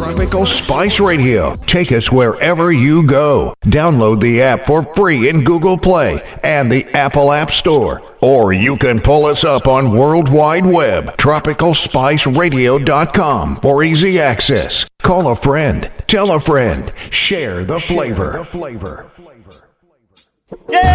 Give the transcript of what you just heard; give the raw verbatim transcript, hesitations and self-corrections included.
Tropical Spice Radio. Take us wherever you go. Download the app for free in Google Play and the Apple App Store. Or you can pull us up on World Wide Web, tropical spice radio dot com for easy access. Call a friend, tell a friend, share the flavor. Yeah!